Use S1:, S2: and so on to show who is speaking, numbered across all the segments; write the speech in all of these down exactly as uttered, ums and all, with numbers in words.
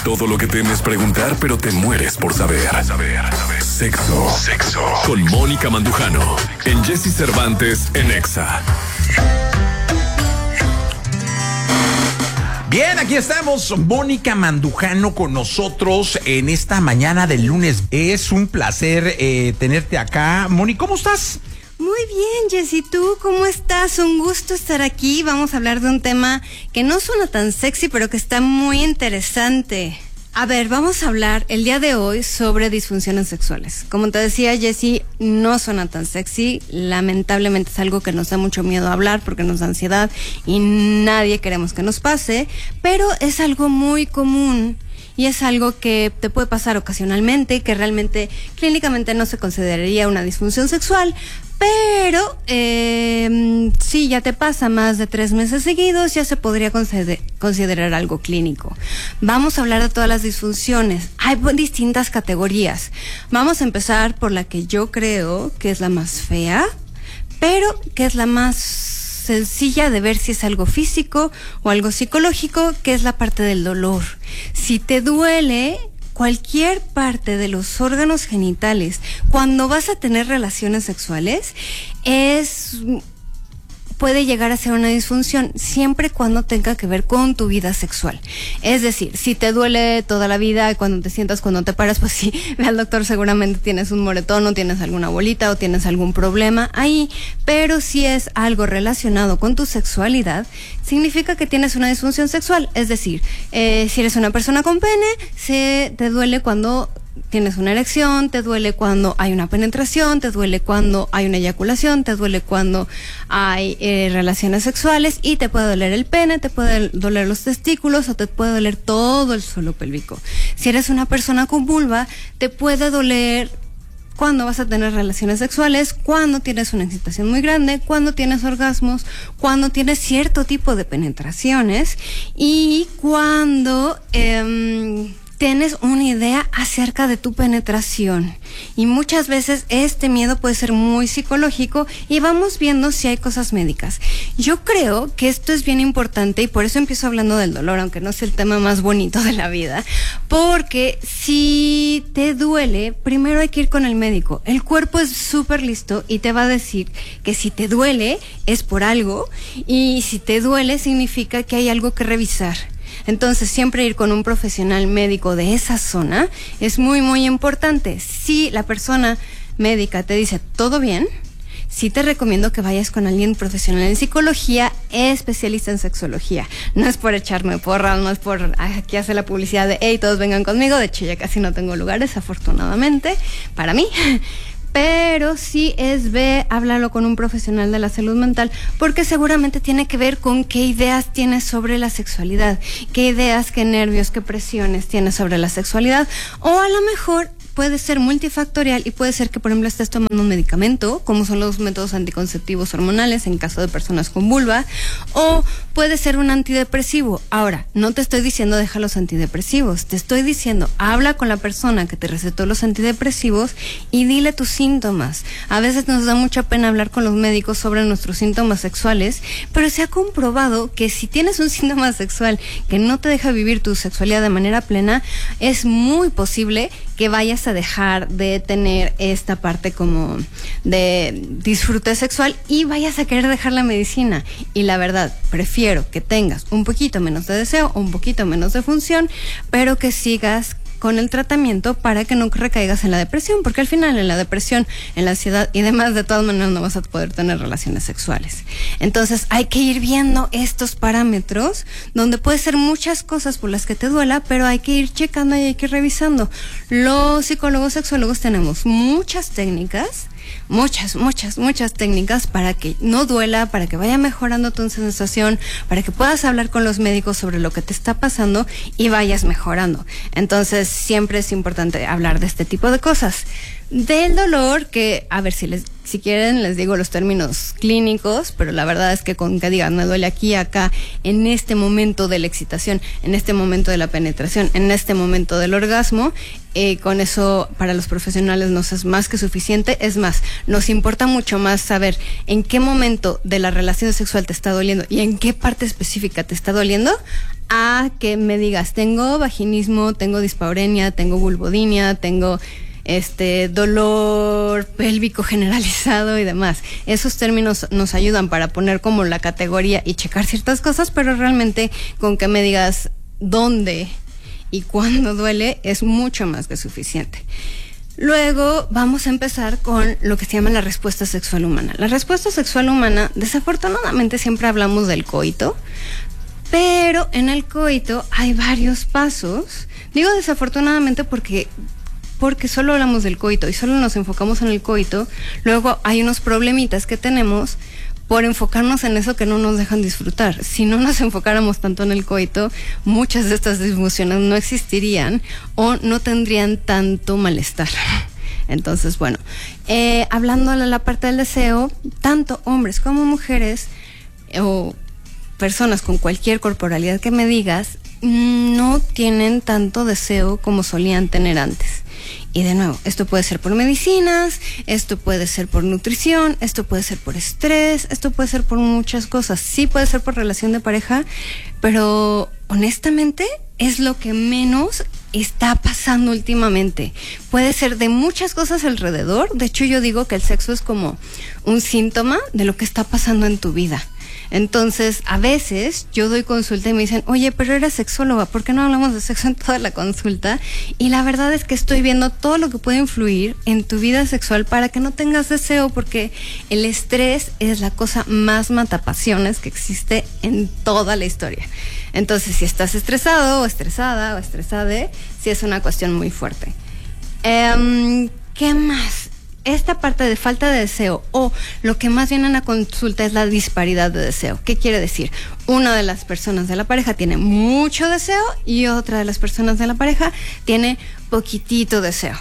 S1: Todo lo que temes preguntar, pero te mueres por saber. Saber, saber. Sexo. Sexo. Con Mónica Mandujano. En Jessy Cervantes, en Exa.
S2: Bien, aquí estamos, Mónica Mandujano con nosotros en esta mañana del lunes. Es un placer eh, tenerte acá. Moni, ¿cómo estás?
S3: Muy bien, Jessy, ¿tú cómo estás? Un gusto estar aquí. Vamos a hablar de un tema que no suena tan sexy, pero que está muy interesante. A ver, vamos a hablar el día de hoy sobre disfunciones sexuales. Como te decía, Jessy, no suena tan sexy. Lamentablemente es algo que nos da mucho miedo hablar porque nos da ansiedad y nadie queremos que nos pase, pero es algo muy común. Y es algo que te puede pasar ocasionalmente, que realmente clínicamente no se consideraría una disfunción sexual, pero eh, si ya te pasa más de tres meses seguidos, ya se podría consider- considerar algo clínico. Vamos a hablar de todas las disfunciones. Hay distintas categorías. Vamos a empezar por la que yo creo que es la más fea, pero que es la más sencilla de ver si es algo físico o algo psicológico, que es la parte del dolor. Si te duele cualquier parte de los órganos genitales cuando vas a tener relaciones sexuales, es puede llegar a ser una disfunción siempre cuando tenga que ver con tu vida sexual. Es decir, si te duele toda la vida, cuando te sientas, cuando te paras, pues sí, ve al doctor, seguramente tienes un moretón o tienes alguna bolita o tienes algún problema ahí, pero si es algo relacionado con tu sexualidad, significa que tienes una disfunción sexual. Es decir, eh, si eres una persona con pene, se te duele cuando tienes una erección, te duele cuando hay una penetración, te duele cuando hay una eyaculación, te duele cuando hay eh, relaciones sexuales, y te puede doler el pene, te puede doler los testículos o te puede doler todo el suelo pélvico. Si eres una persona con vulva, te puede doler cuando vas a tener relaciones sexuales, cuando tienes una excitación muy grande, cuando tienes orgasmos, cuando tienes cierto tipo de penetraciones y cuando Eh, tienes una idea acerca de tu penetración. Y muchas veces este miedo puede ser muy psicológico y vamos viendo si hay cosas médicas. Yo creo que esto es bien importante y por eso empiezo hablando del dolor, aunque no es el tema más bonito de la vida, porque si te duele, primero hay que ir con el médico. El cuerpo es súper listo y te va a decir que si te duele es por algo, y si te duele significa que hay algo que revisar. Entonces, siempre ir con un profesional médico de esa zona es muy, muy importante. Si la persona médica te dice todo bien, sí te recomiendo que vayas con alguien profesional en psicología, especialista en sexología. No es por echarme porras, no es por aquí hacer la publicidad de hey, todos vengan conmigo. De hecho, ya casi no tengo lugares, afortunadamente, para mí. Pero sí es ve, háblalo con un profesional de la salud mental, porque seguramente tiene que ver con qué ideas tienes sobre la sexualidad, qué ideas, qué nervios, qué presiones tienes sobre la sexualidad, o a lo mejor puede ser multifactorial y puede ser que, por ejemplo, estés tomando un medicamento, como son los métodos anticonceptivos hormonales en caso de personas con vulva, o puede ser un antidepresivo. Ahora, no te estoy diciendo deja los antidepresivos, te estoy diciendo habla con la persona que te recetó los antidepresivos y dile tus síntomas. A veces nos da mucha pena hablar con los médicos sobre nuestros síntomas sexuales, pero se ha comprobado que si tienes un síntoma sexual que no te deja vivir tu sexualidad de manera plena, es muy posible que vayas a dejar de tener esta parte como de disfrute sexual y vayas a querer dejar la medicina. Y la verdad, prefiero que tengas un poquito menos de deseo o un poquito menos de función, pero que sigas con el tratamiento para que no recaigas en la depresión, porque al final en la depresión, en la ansiedad y demás, de todas maneras no vas a poder tener relaciones sexuales. Entonces hay que ir viendo estos parámetros, donde puede ser muchas cosas por las que te duela, pero hay que ir checando y hay que ir revisando. Los psicólogos sexólogos tenemos muchas técnicas, muchas, muchas, muchas técnicas para que no duela, para que vaya mejorando tu sensación, para que puedas hablar con los médicos sobre lo que te está pasando y vayas mejorando. Entonces, siempre es importante hablar de este tipo de cosas. Del dolor, que a ver si les si quieren les digo los términos clínicos, pero la verdad es que con que digan me duele aquí, acá, en este momento de la excitación, en este momento de la penetración, en este momento del orgasmo, eh, con eso para los profesionales nos es más que suficiente. Es más, nos importa mucho más saber en qué momento de la relación sexual te está doliendo y en qué parte específica te está doliendo, a que me digas tengo vaginismo, tengo dispareunia, tengo vulvodinia, tengo este dolor pélvico generalizado y demás. Esos términos nos ayudan para poner como la categoría y checar ciertas cosas, pero realmente con que me digas dónde y cuándo duele es mucho más que suficiente. Luego vamos a empezar con lo que se llama la respuesta sexual humana. La respuesta sexual humana, desafortunadamente siempre hablamos del coito, pero en el coito hay varios pasos. Digo desafortunadamente porque porque solo hablamos del coito y solo nos enfocamos en el coito. Luego hay unos problemitas que tenemos por enfocarnos en eso que no nos dejan disfrutar. Si no nos enfocáramos tanto en el coito, muchas de estas disfunciones no existirían o no tendrían tanto malestar. Entonces, bueno, eh, hablando de la parte del deseo, tanto hombres como mujeres o personas con cualquier corporalidad que me digas, no tienen tanto deseo como solían tener antes. Y de nuevo, esto puede ser por medicinas, esto puede ser por nutrición, esto puede ser por estrés, esto puede ser por muchas cosas. Sí puede ser por relación de pareja, pero honestamente es lo que menos está pasando últimamente. Puede ser de muchas cosas alrededor. De hecho, yo digo que el sexo es como un síntoma de lo que está pasando en tu vida. Entonces, a veces yo doy consulta y me dicen, oye, pero eres sexóloga, ¿por qué no hablamos de sexo en toda la consulta? Y la verdad es que estoy viendo todo lo que puede influir en tu vida sexual para que no tengas deseo, porque el estrés es la cosa más matapasiones que existe en toda la historia. Entonces, si estás estresado o estresada o estresade, sí es una cuestión muy fuerte. Um, ¿Qué más? Esta parte de falta de deseo o lo que más viene en la consulta es la disparidad de deseo. ¿Qué quiere decir? Una de las personas de la pareja tiene mucho deseo y otra de las personas de la pareja tiene poquitito deseo.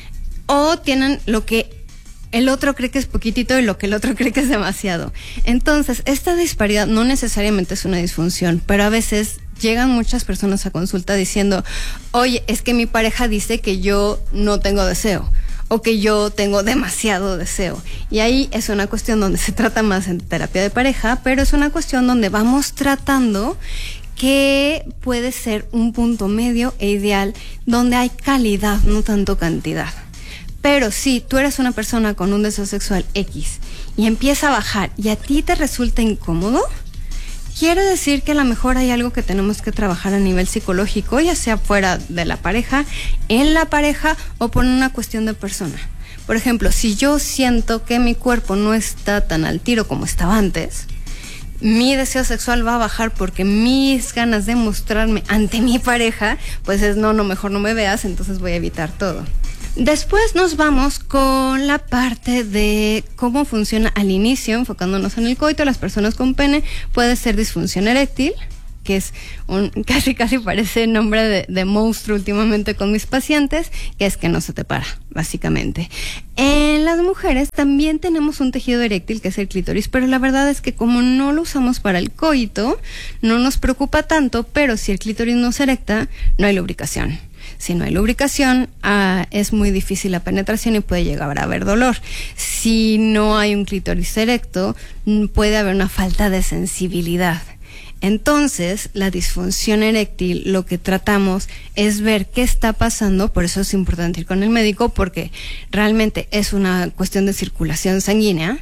S3: O tienen lo que el otro cree que es poquitito y lo que el otro cree que es demasiado. Entonces, esta disparidad no necesariamente es una disfunción, pero a veces llegan muchas personas a consulta diciendo, oye, es que mi pareja dice que yo no tengo deseo, o que yo tengo demasiado deseo. Y ahí es una cuestión donde se trata más en terapia de pareja, pero es una cuestión donde vamos tratando que puede ser un punto medio e ideal, donde hay calidad, no tanto cantidad. Pero si tú eres una persona con un deseo sexual X y empieza a bajar y a ti te resulta incómodo, quiere decir que a lo mejor hay algo que tenemos que trabajar a nivel psicológico, ya sea fuera de la pareja, en la pareja o por una cuestión de persona. Por ejemplo, si yo siento que mi cuerpo no está tan al tiro como estaba antes, mi deseo sexual va a bajar porque mis ganas de mostrarme ante mi pareja, pues es no, no, mejor no me veas, entonces voy a evitar todo. Después nos vamos con la parte de cómo funciona al inicio, enfocándonos en el coito. Las personas con pene puede ser disfunción eréctil, que es un casi casi parece nombre de, de monstruo últimamente con mis pacientes, que es que no se te para, básicamente. En las mujeres también tenemos un tejido eréctil, que es el clítoris, pero la verdad es que como no lo usamos para el coito, no nos preocupa tanto, pero si el clítoris no se erecta, no hay lubricación. Si no hay lubricación, ah, es muy difícil la penetración y puede llegar a haber dolor. Si no hay un clítoris erecto, puede haber una falta de sensibilidad. Entonces, la disfunción eréctil, lo que tratamos es ver qué está pasando. Por eso es importante ir con el médico, porque realmente es una cuestión de circulación sanguínea.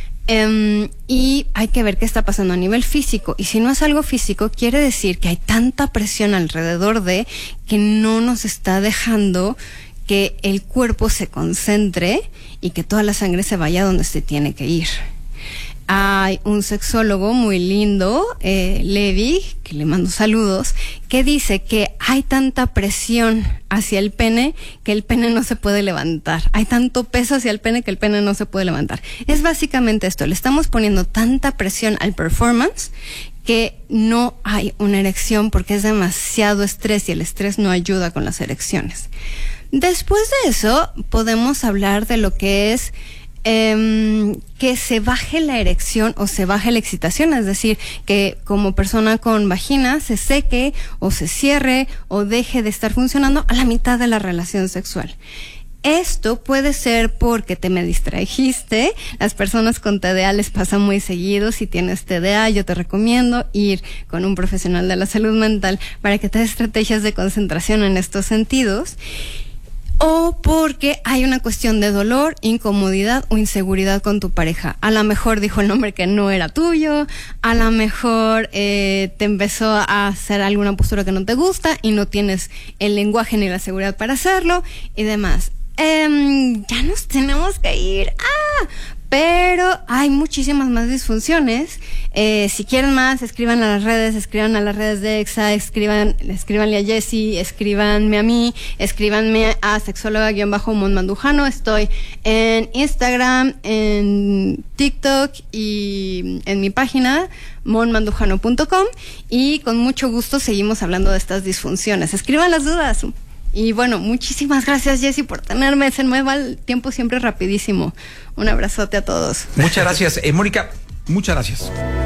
S3: Um, y hay que ver qué está pasando a nivel físico, y si no es algo físico, quiere decir que hay tanta presión alrededor de que no nos está dejando que el cuerpo se concentre y que toda la sangre se vaya donde se tiene que ir. Hay un sexólogo muy lindo, eh, Levi, que le mando saludos, que dice que hay tanta presión hacia el pene que el pene no se puede levantar. Hay tanto peso hacia el pene que el pene no se puede levantar. Es básicamente esto, le estamos poniendo tanta presión al performance que no hay una erección porque es demasiado estrés y el estrés no ayuda con las erecciones. Después de eso, podemos hablar de lo que es eh, que se baje la erección o se baje la excitación, es decir, que como persona con vagina se seque o se cierre o deje de estar funcionando a la mitad de la relación sexual. Esto puede ser porque te me distrajiste. Las personas con T D A les pasa muy seguido. Si tienes T D A, yo te recomiendo ir con un profesional de la salud mental para que te dé estrategias de concentración en estos sentidos. O porque hay una cuestión de dolor, incomodidad o inseguridad con tu pareja. A lo mejor dijo el nombre que no era tuyo, a lo mejor eh, te empezó a hacer alguna postura que no te gusta y no tienes el lenguaje ni la seguridad para hacerlo y demás. Eh, ya nos tenemos que ir. ¡Ah! Pero hay muchísimas más disfunciones. Eh, si quieren más, escriban a las redes, escriban a las redes de Exa, escriban, escríbanle a Jessie, escríbanme a mí, escríbanme a sexóloga-mon Mandujano. Estoy en Instagram, en TikTok y en mi página mon mandujano punto com, y con mucho gusto seguimos hablando de estas disfunciones. Escriban las dudas. Y bueno, muchísimas gracias, Jessie, por tenerme. Se me va el tiempo siempre rapidísimo. Un abrazote a todos.
S2: Muchas gracias. Eh, Mónica, muchas gracias.